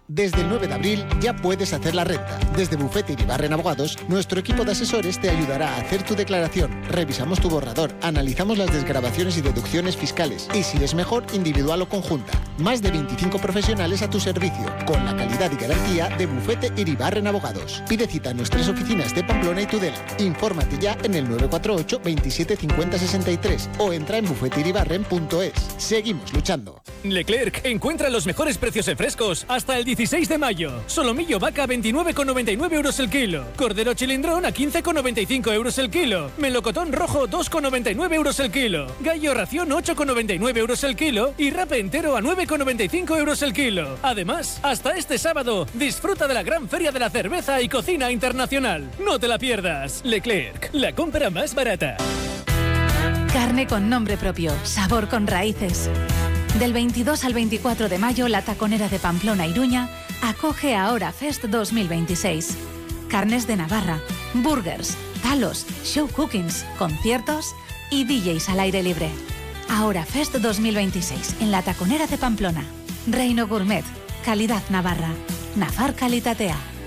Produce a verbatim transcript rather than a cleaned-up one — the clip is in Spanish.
Desde el nueve de abril ya puedes hacer la renta. Desde Bufete Iribarren Abogados, nuestro equipo de asesores te ayudará a hacer tu declaración. Revisamos tu borrador, analizamos las desgravaciones y deducciones fiscales y, si es mejor, individual o conjunta. Más de veinticinco profesionales a tu servicio, con la calidad y garantía de Bufete Iribarren Abogados. Pide cita en nuestras oficinas de Pamplona y Tudela. Infórmate ya en el nueve cuatro ocho, veintisiete, cincuenta, sesenta y tres o entra en bufete iribarren punto es. Seguimos luchando. Leclerc, encuentra los mejores precios en frescos hasta el dieciséis de mayo. Solomillo vaca a veintinueve con noventa y nueve euros el kilo. Cordero chilindrón a quince con noventa y cinco euros el kilo. Melocotón rojo dos con noventa y nueve euros el kilo. Gallo ración ocho con noventa y nueve euros el kilo. Y rape entero a nueve con noventa y cinco euros el kilo. Además, hasta este sábado, disfruta de la gran feria de la cerveza y cocina internacional. No te la pierdas. Leclerc, la compra más barata. Carne con nombre propio, sabor con raíces. Del veintidós al veinticuatro de mayo, la Taconera de Pamplona Iruña acoge Ahora Fest dos mil veintiséis. Carnes de Navarra, burgers, talos, show cookings, conciertos y D Js al aire libre. Ahora Fest dos mil veintiséis en la Taconera de Pamplona. Reino Gourmet, calidad Navarra. Nafar Calitatea.